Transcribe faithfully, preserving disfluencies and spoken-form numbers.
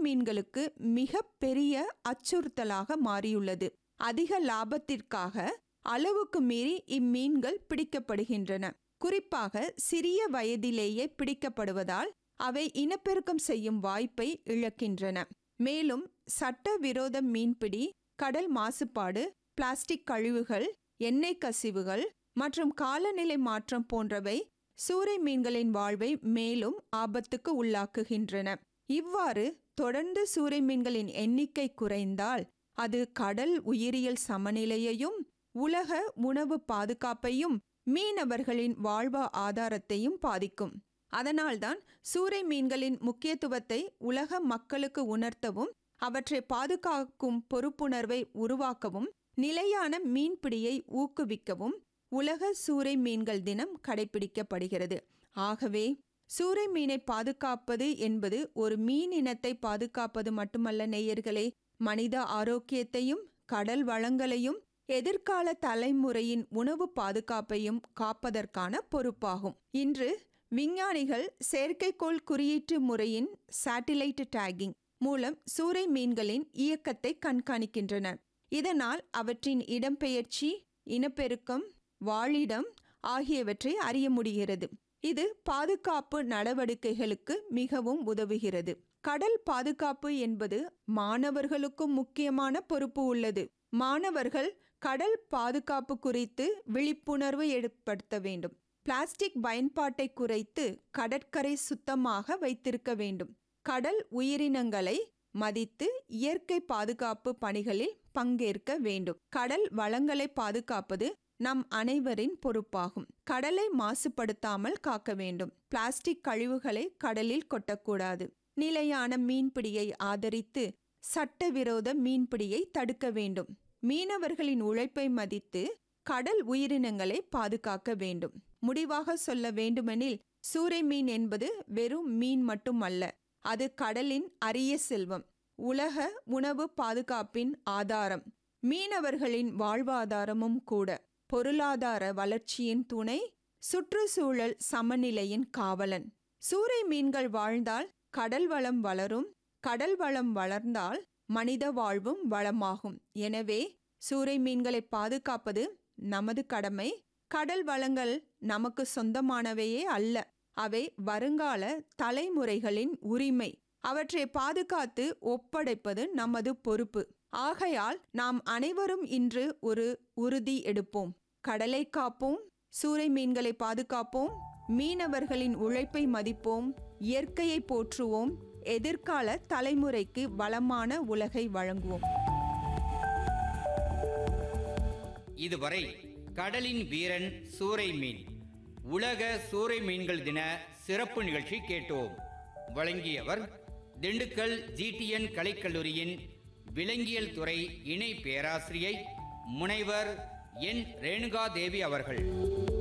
மீன்களுக்கு மிக பெரிய அச்சுறுத்தலாக மாறியுள்ளது. அதிக லாபத்திற்காக அளவுக்கு மீறி இம்மீன்கள் பிடிக்கப்படுகின்றன. குறிப்பாக சிறிய வயதிலேயே பிடிக்கப்படுவதால் அவை இனப்பெருக்கம் செய்யும் வாய்ப்பை இழக்கின்றன. மேலும் சட்டவிரோத மீன்பிடி, கடல் மாசுபாடு, பிளாஸ்டிக் கழிவுகள், எண்ணெய் கசிவுகள் மற்றும் காலநிலை மாற்றம் போன்றவை சூறை மீன்களின் வாழ்வை மேலும் ஆபத்துக்கு உள்ளாக்குகின்றன. இவ்வாறு தொடர்ந்து சூறை மீன்களின் எண்ணிக்கை குறைந்தால் அது கடல் உயிரியல் சமநிலையையும் உலக உணவு பாதுகாப்பையும் மீனவர்களின் வாழ்வா ஆதாரத்தையும் பாதிக்கும். அதனால்தான் சூறை மீன்களின் முக்கியத்துவத்தை உலக மக்களுக்கு உணர்த்தவும் அவற்றை பாதுகாக்கும் பொறுப்புணர்வை உருவாக்கவும் நிலையான மீன்பிடியை ஊக்குவிக்கவும் உலக சூறை மீன்கள் தினம் கடைபிடிக்கப்படுகிறது. ஆகவே சூறை மீனை பாதுகாப்பது என்பது ஒரு மீன் இனத்தை பாதுகாப்பது மட்டுமல்ல நேயர்களே, மனித ஆரோக்கியத்தையும் கடல் வளங்களையும் எதிர்கால தலைமுறையின் உணவு பாதுகாப்பையும் காப்பதற்கான பொறுப்பாகும். இன்று விஞ்ஞானிகள் செயற்கைக்கோள் குறியீட்டு முறையின் சேட்டிலைட் டேகிங் மூலம் சூறை மீன்களின் இயக்கத்தை கண்காணிக்கின்றனர். இதனால் அவற்றின் இடம்பெயர்ச்சி, இனப்பெருக்கம், வாழிடம் ஆகியவற்றை அறிய முடிகிறது. இது பாதுகாப்பு நடவடிக்கைகளுக்கு மிகவும் உதவுகிறது. கடல் பாதுகாப்பு என்பது மாணவர்களுக்கும் முக்கியமான பொறுப்பு உள்ளது. மாணவர்கள் கடல் பாதுகாப்பு குறித்து விழிப்புணர்வு ஏற்படுத்த வேண்டும். பிளாஸ்டிக் பயன்பாட்டை குறைத்து கடற்கரை சுத்தமாக வைத்திருக்க வேண்டும். கடல் உயிரினங்களை மதித்து இயற்கை பாதுகாப்பு பணிகளில் பங்கேற்க வேண்டும். கடல் வளங்களை பாதுகாப்பது நம் அனைவரின் பொறுப்பாகும். கடலை மாசுபடுத்தாமல் காக்க வேண்டும். பிளாஸ்டிக் கழிவுகளை கடலில் கொட்டக்கூடாது. நிலையான மீன்பிடியை ஆதரித்து சட்டவிரோத மீன்பிடியை தடுக்க வேண்டும். மீனவர்களின் உழைப்பை மதித்து கடல் உயிரினங்களை பாதுகாக்க வேண்டும். முடிவாக சொல்ல வேண்டுமெனில், சூறை மீன் என்பது வெறும் மீன் மட்டுமல்ல, அது கடலின் அரிய செல்வம், உலக உணவு பாதுகாப்பின் ஆதாரம், மீனவர்களின் வாழ்வாதாரமும் கூட, பொருளாதார வளர்ச்சியின் துணை, சுற்றுச்சூழல் சமநிலையின் காவலன். சூறை மீன்கள் வாழ்ந்தால் கடல் வளம் வளரும், கடல் வளம் வளர்ந்தால் மனித வாழ்வும் வளமாகும். எனவே சூறை மீன்களை பாதுகாப்பது நமது கடமை. கடல் வளங்கள் நமக்கு சொந்தமானவையே அல்ல, அவை வருங்கால தலைமுறைகளின் உரிமை. அவற்றை பாதுகாத்து ஒப்படைப்பது நமது பொறுப்பு. ஆகையால் நாம் அனைவரும் இன்று ஒரு உறுதி எடுப்போம். கடலை காப்போம், சூறை மீன்களை பாதுகாப்போம், மீனவர்களின் உழைப்பை மதிப்போம், இயற்கையை போற்றுவோம், எதிர்கால தலைமுறைக்கு வளமான உலகை வழங்குவோம். இதுவரை கடலின் வீரன் சூறை மீன், உலக சூறை மீன்கள் தின சிறப்பு நிகழ்ச்சி கேட்டோம். வழங்கியவர் திண்டுக்கல் ஜிடிஎன் கலைக்கல்லூரியின் விலங்கியல் துறை இணை பேராசிரியை முனைவர் என் ரேணுகாதேவி அவர்கள்.